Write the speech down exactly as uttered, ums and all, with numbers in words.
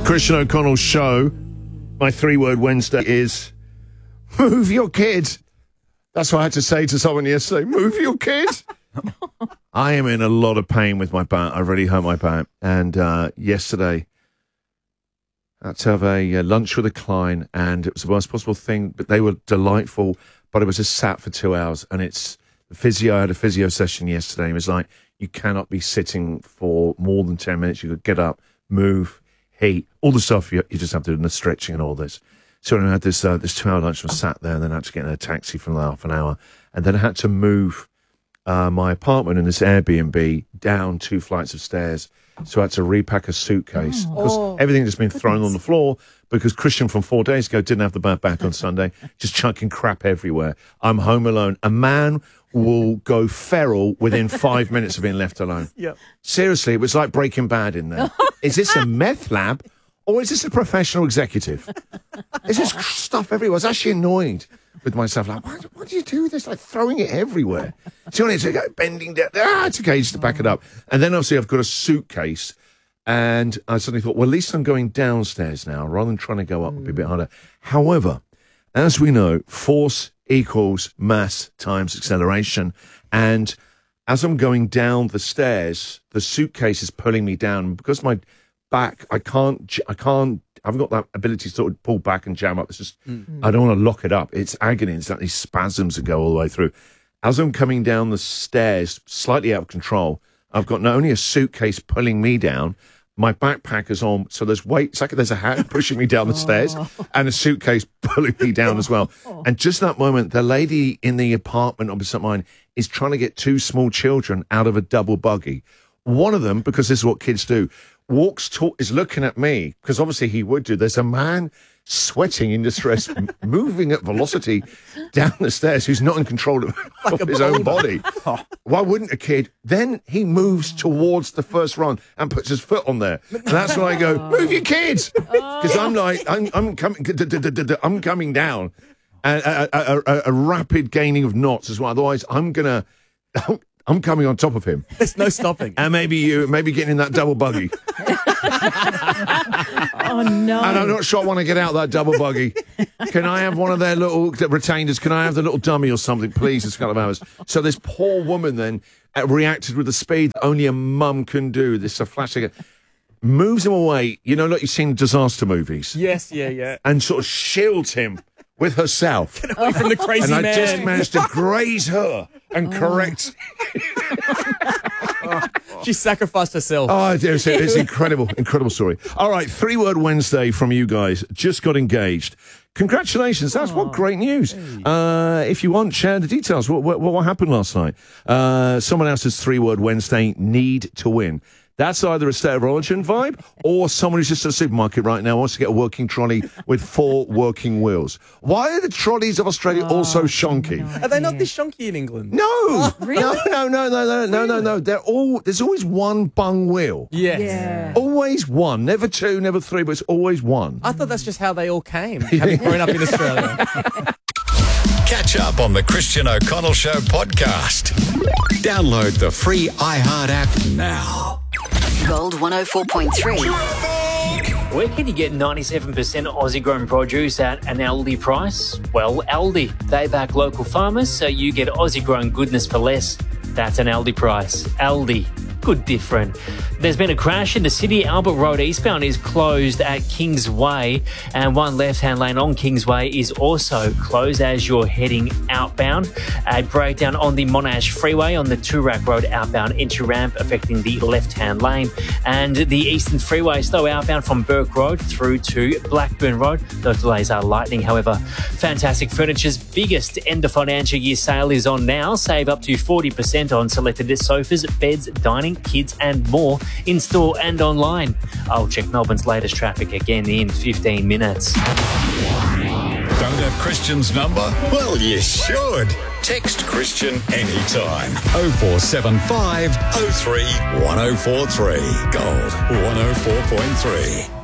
Christian O'Connell Show. My three-word Wednesday is move your kid. That's what I had to say to someone yesterday. Move your kid. I am in a lot of pain with my back. I really hurt my back. And uh, yesterday, I had to have a uh, lunch with a client, and it was the worst possible thing. But they were delightful. But it was just sat for two hours. And it's the physio. I had a physio session yesterday. It was like, you cannot be sitting for more than ten minutes. You could get up, move, heat, all the stuff you, you just have to do, and the stretching and all this. So I had this uh, this two-hour lunch. I was sat there, and then I had to get in a taxi for half an hour. And then I had to move uh, my apartment in this Airbnb down two flights of stairs. So I had to repack a suitcase because oh, everything had just been thrown on the floor because Christian from four days ago didn't have the bag back on Sunday, just chucking crap everywhere. I'm home alone. A man will go feral within five minutes of being left alone. Yep. Seriously, it was like Breaking Bad in there. Is this a meth lab or is this a professional executive? There's just stuff everywhere. I was actually annoyed with myself. Like, why, why do you do this? Like throwing it everywhere. So it's like bending down. Ah, it's okay just to back it up. And then obviously I've got a suitcase. And I suddenly thought, well, at least I'm going downstairs now rather than trying to go up mm. a bit harder. However, as we know, force equals mass times acceleration. And as I'm going down the stairs, the suitcase is pulling me down. Because my back, I can't, I can't, I haven't got that ability to sort of pull back and jam up. It's just, mm-hmm. I don't want to lock it up. It's agony. It's like these spasms that go all the way through. As I'm coming down the stairs, slightly out of control, I've got not only a suitcase pulling me down, my backpack is on, so there's weight. It's like there's a hand pushing me down the oh. stairs and a suitcase pulling me down as well. And just that moment, the lady in the apartment opposite mine is trying to get two small children out of a double buggy. One of them, because this is what kids do, walks, to- is looking at me, because obviously he would do. There's a man sweating in distress, m- moving at velocity down the stairs, who's not in control of, like of his own body. Oh. Why wouldn't a kid? Then he moves towards the first run and puts his foot on there. And that's when I go, move your kids! Because I'm like, I'm, I'm coming, I'm coming down. And a, a, a, a rapid gaining of knots as well. Otherwise, I'm going to... I'm coming on top of him. There's no stopping. And maybe you, maybe getting in that double buggy. Oh, no. And I'm not sure I want to get out that double buggy. Can I have one of their little retainers? Can I have the little dummy or something, please? It's a couple of hours. So this poor woman then uh, reacted with the speed that only a mum can do. This a flash again. Moves him away. You know, like you've seen disaster movies. Yes, yeah, yeah. And sort of shields him with herself. Get away from the crazy and man. And I just managed to graze her and oh. correct. oh, she sacrificed herself. Oh, it's, it's incredible, incredible story. All right, three-word Wednesday from you guys. Just got engaged. Congratulations. That's oh. what great news. Hey. Uh, if you want, share the details. What, what, what happened last night? Uh, someone else's three-word Wednesday, need to win. That's either a state of origin vibe or someone who's just at a supermarket right now wants to get a working trolley with four working wheels. Why are the trolleys of Australia oh, all so shonky? No are they not this shonky in England? No. Oh, really? No, no, no, no, no, no, no, no. They're all, there's always one bung wheel. Yes. Yeah. Always one. Never two, never three, but it's always one. I thought that's just how they all came, having grown up in Australia. Catch up on the Christian O'Connell Show podcast. Download the free iHeart app now. Gold one oh four point three. Where can you get ninety-seven percent Aussie-grown produce at an Aldi price? Well, Aldi. They back local farmers, so you get Aussie-grown goodness for less. That's an Aldi price. Aldi. Good different. There's been a crash in the city. Albert Road eastbound is closed at Kingsway, and one left-hand lane on Kingsway is also closed as you're heading outbound. A breakdown on the Monash Freeway on the Toorak Road outbound entry ramp affecting the left-hand lane, and the Eastern Freeway slow outbound from Burke Road through to Blackburn Road. Those delays are lightning, however. Fantastic Furniture's biggest end of financial year sale is on now. Save up to forty percent on selected sofas, beds, dining, kids and more in store and online. I'll check Melbourne's latest traffic again in fifteen minutes. Don't have Christian's number? Well, you should. Text Christian anytime. oh four seven five oh three one oh four three. Gold one oh four point three.